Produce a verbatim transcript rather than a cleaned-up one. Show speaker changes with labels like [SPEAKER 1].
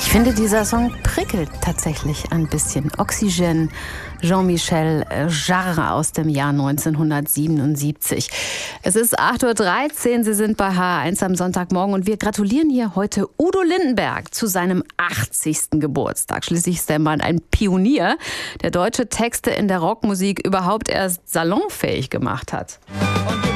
[SPEAKER 1] Ich finde, dieser Song prickelt tatsächlich ein bisschen. Oxygène, Jean-Michel Jarre aus dem Jahr neunzehnhundertsiebenundsiebzig. Es ist acht Uhr dreizehn, Sie sind bei H R eins am Sonntagmorgen und wir gratulieren hier heute Udo Lindenberg zu seinem achtzigsten Geburtstag. Schließlich ist der Mann ein Pionier, der deutsche Texte in der Rockmusik überhaupt erst salonfähig gemacht hat.